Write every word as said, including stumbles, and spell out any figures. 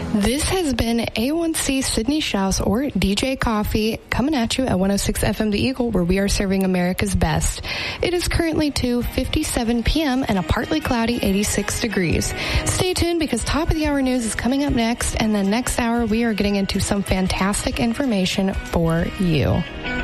This has been A one C Sydney Schaus, or D J Coffee, coming at you at one oh six F M The Eagle, where we are serving America's best. It is currently two fifty-seven p.m. and a partly cloudy eighty-six degrees. Stay tuned because Top of the Hour News is coming up next, and then next hour we are getting into some fantastic information for you.